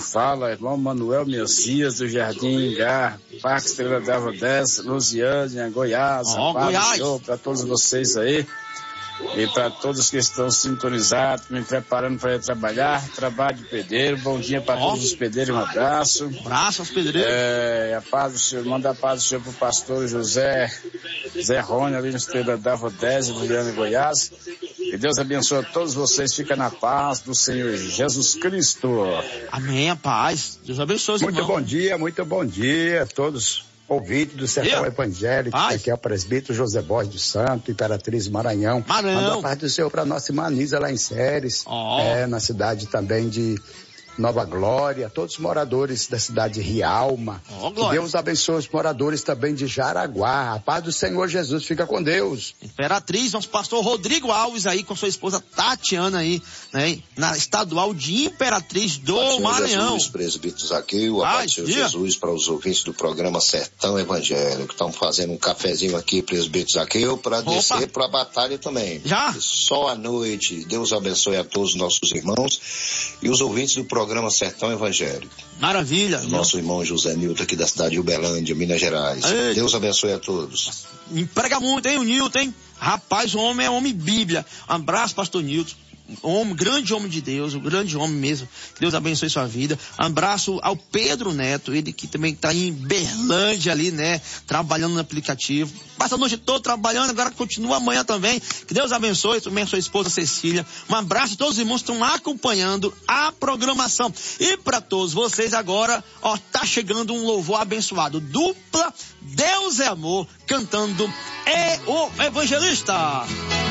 fala, irmão Manuel Messias, do Jardim Ingá, Parque Estrela d'Água 10, Lusiânia, Goiás. Goiás. Para todos vocês aí e para todos que estão sintonizados, me preparando para ir trabalhar, trabalho de pedreiro. Bom dia para todos os pedreiros, um abraço. Abraço aos pedreiros. A paz do Senhor, manda a paz do Senhor pro pastor José Rony, ali no Estrela d'Água 10, Lusiânia, Goiás. Que Deus abençoe a todos vocês, fica na paz do Senhor Jesus Cristo. Amém, a paz. Deus abençoe, irmão. Muito bom dia a todos ouvintes do Sertão Evangélico. Aqui é o presbítero José Borges do Santo, Imperatriz Maranhão. Manda a paz do Senhor para nossa irmã Anísia lá em Séries, na cidade também de Nova Glória, todos os moradores da cidade de Rialma. Que Deus abençoe os moradores também de Jaraguá. A paz do Senhor Jesus, fica com Deus. Imperatriz, nosso pastor Rodrigo Alves aí com sua esposa Tatiana aí, né? Na estadual de Imperatriz do Maranhão. Jesus, presbítero Zaqueu, a paz do Senhor Jesus para os ouvintes do programa Sertão Evangélico. Estamos fazendo um cafezinho aqui, presbítero Zaqueu, para descer para a batalha também. Já? Só à noite. Deus abençoe a todos os nossos irmãos e os ouvintes do programa Sertão Evangélico. Maravilha. Nosso irmão José Nilton aqui da cidade de Uberlândia, Minas Gerais. Ei. Deus abençoe a todos. Emprega muito, hein, o Nilton, hein? Rapaz, o homem é homem Bíblia. Um abraço, pastor Nilton. Grande homem de Deus, um grande homem mesmo. Que Deus abençoe sua vida. Um abraço ao Pedro Neto, ele que também está em Berlândia ali, né? Trabalhando no aplicativo. Passa a noite toda trabalhando, agora continua amanhã também. Que Deus abençoe também a sua esposa Cecília. Um abraço a todos os irmãos que estão acompanhando a programação. E para todos vocês agora, tá chegando um louvor abençoado. Dupla Deus é Amor, cantando É o Evangelista.